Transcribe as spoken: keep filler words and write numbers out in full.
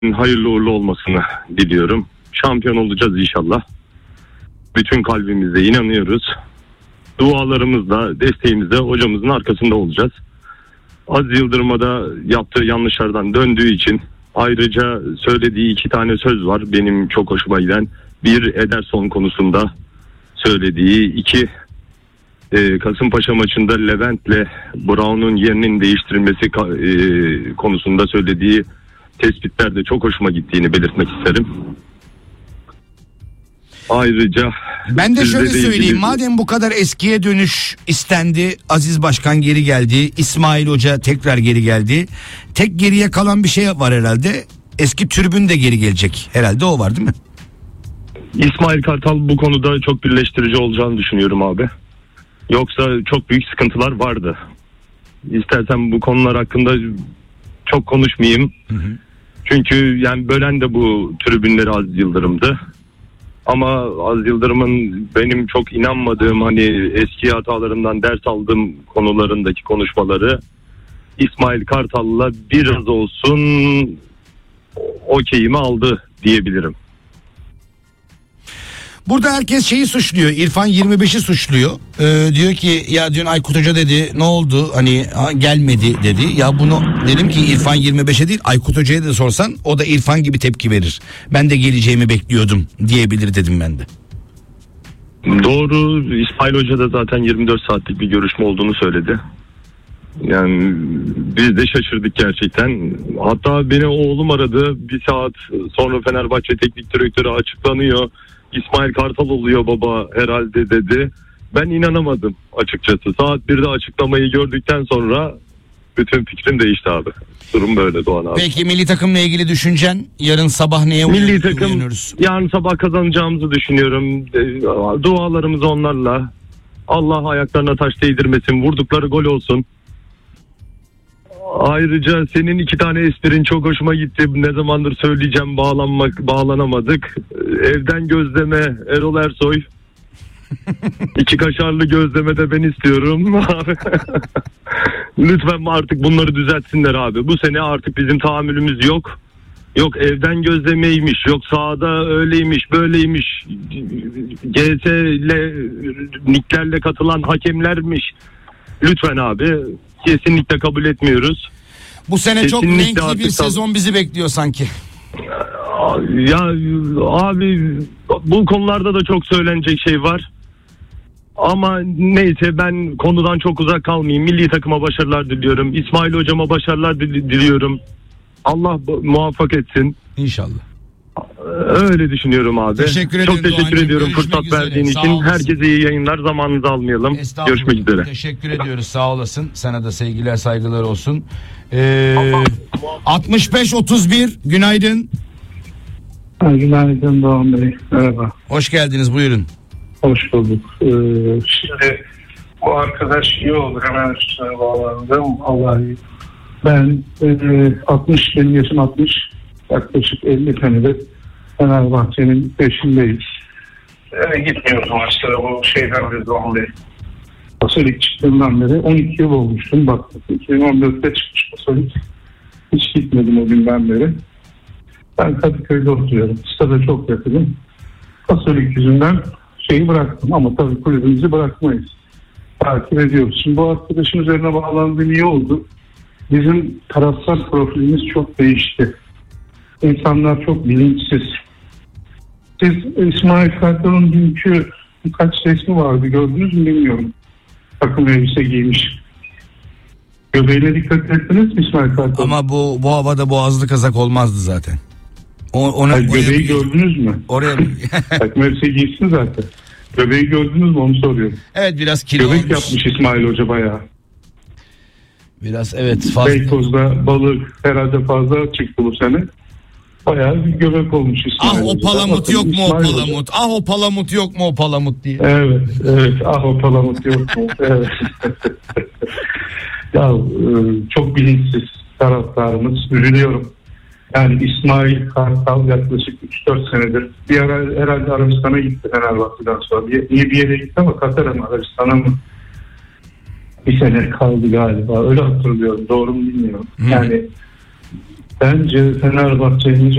hayırlı uğurlu olmasını diliyorum. Şampiyon olacağız inşallah. Bütün kalbimizle inanıyoruz. Dualarımızla, desteğimizle hocamızın arkasında olacağız. Aziz Yıldırım'a da yaptığı yanlışlardan döndüğü için ayrıca söylediği iki tane söz var benim çok hoşuma giden. Bir, Ederson konusunda söylediği, iki e, Kasımpaşa maçında Levent'le Brown'un yerinin değiştirilmesi e, konusunda söylediği tespitler de çok hoşuma gittiğini belirtmek isterim. Ayrıca ben de şöyle söyleyeyim, ilgili... madem bu kadar eskiye dönüş istendi, Aziz Başkan geri geldi, İsmail Hoca tekrar geri geldi, tek geriye kalan bir şey var herhalde, eski tribün de geri gelecek herhalde, o var değil mi? İsmail Kartal bu konuda çok birleştirici olacağını düşünüyorum abi. Yoksa çok büyük sıkıntılar vardı. İstersen bu konular hakkında çok konuşmayayım. Hı hı. Çünkü yani bölen de bu tribünleri Aziz Yıldırım'dı. Ama Aziz Yıldırım'ın benim çok inanmadığım, hani eski hatalarından ders aldığım konularındaki konuşmaları İsmail Kartal'la biraz olsun okeyimi aldı diyebilirim. Burada herkes şeyi suçluyor. İrfan yirmi beşi suçluyor. Ee, diyor ki ya dün Aykut Hoca dedi, ne oldu hani gelmedi dedi. Ya bunu dedim ki İrfan yirmi beşe değil, Aykut Hoca'ya da sorsan o da İrfan gibi tepki verir. Ben de geleceğimi bekliyordum diyebilir dedim ben de. Doğru, İsmail Hoca da zaten yirmi dört saatlik bir görüşme olduğunu söyledi. Yani biz de şaşırdık gerçekten. Hatta beni oğlum aradı. Bir saat sonra Fenerbahçe Teknik Direktörü açıklanıyor. İsmail Kartal oluyor baba herhalde dedi. Ben inanamadım açıkçası. Saat birde açıklamayı gördükten sonra bütün fikrim değişti abi. Durum böyle Doğan abi. Peki milli takımla ilgili düşüncen, yarın sabah neye milli takım, uyanıyoruz? Yarın sabah kazanacağımızı düşünüyorum. Dualarımız onlarla. Allah ayaklarına taş değdirmesin. Vurdukları gol olsun. Ayrıca senin iki tane esprin çok hoşuma gitti. Ne zamandır söyleyeceğim, bağlanmak bağlanamadık. Evden gözleme Erol Ersoy. İki kaşarlı gözleme de ben istiyorum. Lütfen artık bunları düzeltsinler abi. Bu sene artık bizim tahammülümüz yok. Yok evden gözlemeymiş, yok sahada öyleymiş, böyleymiş. G S ile liglerle katılan hakemlermiş. Lütfen abi, kesinlikle kabul etmiyoruz. Bu sene kesinlikle çok renkli bir sezon bizi bekliyor sanki. Ya abi bu konularda da çok söylenecek şey var. Ama neyse, ben konudan çok uzak kalmayayım. Milli takıma başarılar diliyorum. İsmail hocama başarılar diliyorum. Allah muvaffak etsin. İnşallah. Öyle düşünüyorum abi. Teşekkür çok teşekkür Doğancığım. ediyorum Görüşmek fırsat üzere. verdiğin Sağ için. olasın. Herkese iyi yayınlar. Zamanınızı almayalım. Görüşmek üzere. Teşekkür ediyoruz. Sağ olasın. Sana da sevgiler, saygılar olsun. Ee, altmış beş otuz bir günaydın. Günaydın Doğan Bey. Merhaba. Hoş geldiniz. Buyurun. Hoş bulduk. Ee, şimdi bu arkadaş iyi oldu. Hemen üstüne bağlandım. Vallahi ben e, altmış, benim yaşım altmış. Yaklaşık elli senedir Fenerbahçe'nin peşindeyiz. Eve gitmiyoruz maçlara bu şeyden beri Doğan Bey. Pasolik çıktığından beri on iki yıl olmuştum. Bak iki bin on dörtte çıkmış Pasolik. Hiç gitmedim o günden beri. Ben Kadıköy'de oturuyorum. Stada çok yakınım. Pasolik yüzünden şeyi bıraktım ama tabii kulübümüzü bırakmayız. Takip ediyoruz. Şimdi bu arkadaşın üzerine bağlandığı iyi oldu. Bizim taraftar profilimiz çok değişti. İnsanlar çok bilinçsiz. Siz İsmail Kartal'ın dünkü birkaç resmi vardı, gördünüz mü bilmiyorum. Takım elbise giymiş. Göbeğine dikkat ettiniz mi İsmail Kartal? Ama bu bu havada boğazlı kazak olmazdı zaten. O, ona, Hayır, göbeği bir... gördünüz mü? Oraya takım elbise giysin zaten. Göbeği gördünüz mü onu soruyorum. Evet, biraz kilo Göbek olmuş. yapmış İsmail Hoca bayağı. Biraz evet fazla. Beykoz'da balık herhalde fazla çıktı bu sene. Bayağı bir göbek olmuş İsmail Ah o Hoca. palamut Bakın, yok mu o İsmail palamut? Hoca. Ah o palamut yok mu o palamut diye. Evet, evet. Ah o palamut yok mu? Evet. Ya çok bilinçsiz taraftarımız. Üzülüyorum. Yani İsmail Kartal yaklaşık üç dört senedir. Bir ara herhalde Arabistan'a gitti Fenerbahçe'den sonra. Bir, iyi bir yere gitti ama Katar'a mı Arabistan'a mı? Bir sene kaldı galiba. Öyle hatırlıyorum. Doğru mu bilmiyorum. Hı. Yani Bence Fenerbahçe